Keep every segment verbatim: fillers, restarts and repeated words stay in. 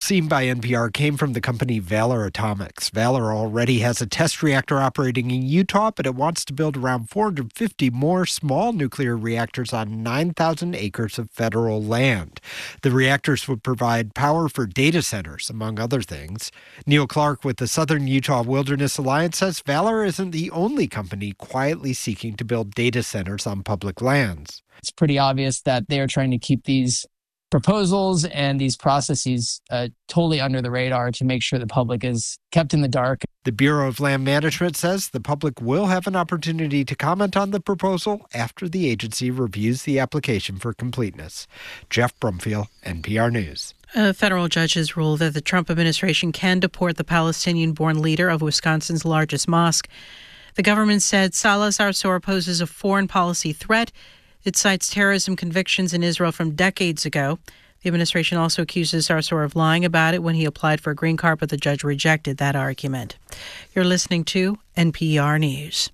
seen by N P R came from the company Valor Atomics. Valor already has a test reactor operating in Utah, but it wants to build around four hundred fifty more small nuclear reactors on nine thousand acres of federal land. The reactors would provide power for data centers, among other things. Neil Clark with the Southern Utah Wilderness Alliance says Valor isn't the only company quietly seeking to build data centers on public lands. It's pretty obvious that they are trying to keep these proposals and these processes uh, totally under the radar to make sure the public is kept in the dark. The Bureau of Land Management says the public will have an opportunity to comment on the proposal after the agency reviews the application for completeness. Jeff Brumfield, N P R News. A federal judge has ruled that the Trump administration can deport the Palestinian-born leader of Wisconsin's largest mosque. The government said Salah Sarsour poses a foreign policy threat. It cites terrorism convictions in Israel from decades ago. The administration also accuses Sarsour of lying about it when he applied for a green card, but the judge rejected that argument. You're listening to N P R News.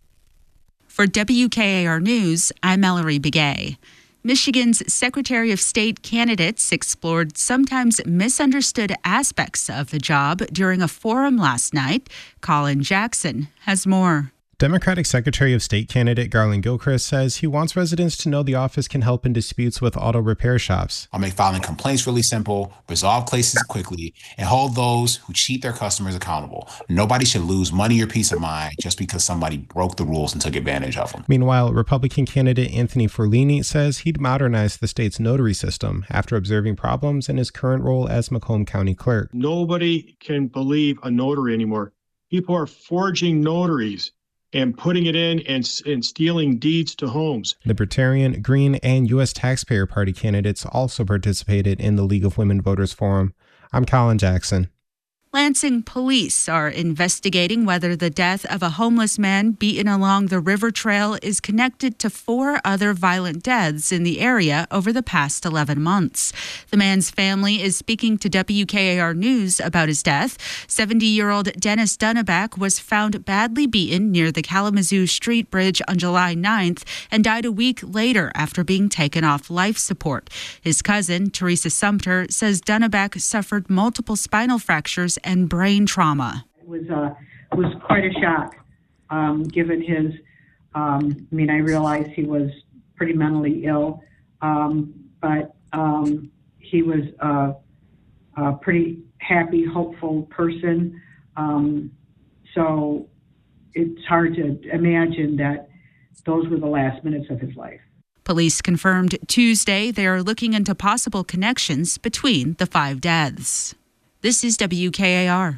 For W K A R News, I'm Mallory Begay. Michigan's Secretary of State candidates explored sometimes misunderstood aspects of the job during a forum last night. Colin Jackson has more. Democratic Secretary of State candidate Garland Gilchrist says he wants residents to know the office can help in disputes with auto repair shops. I'll make filing complaints really simple, resolve cases quickly, and hold those who cheat their customers accountable. Nobody should lose money or peace of mind just because somebody broke the rules and took advantage of them. Meanwhile, Republican candidate Anthony Forlini says he'd modernize the state's notary system after observing problems in his current role as Macomb County clerk. Nobody can believe a notary anymore. People are forging notaries and putting it in and, and stealing deeds to homes. Libertarian, Green, and U S Taxpayer Party candidates also participated in the League of Women Voters Forum. I'm Colin Jackson. Lansing police are investigating whether the death of a homeless man beaten along the river trail is connected to four other violent deaths in the area over the past eleven months. The man's family is speaking to W K A R News about his death. seventy-year-old Dennis Dunneback was found badly beaten near the Kalamazoo Street Bridge on July ninth and died a week later after being taken off life support. His cousin, Teresa Sumter, says Dunneback suffered multiple spinal fractures and brain trauma. It was uh, was quite a shock, um, given his. Um, I mean, I realized he was pretty mentally ill, um, but um, he was a, a pretty happy, hopeful person. Um, so it's hard to imagine that those were the last minutes of his life. Police confirmed Tuesday they are looking into possible connections between the five deaths. This is W K A R.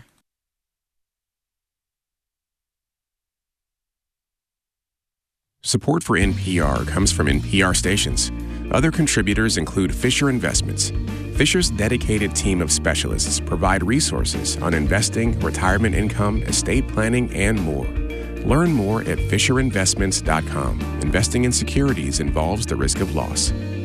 Support for N P R comes from N P R stations. Other contributors include Fisher Investments. Fisher's dedicated team of specialists provide resources on investing, retirement income, estate planning, and more. Learn more at fisher investments dot com. Investing in securities involves the risk of loss.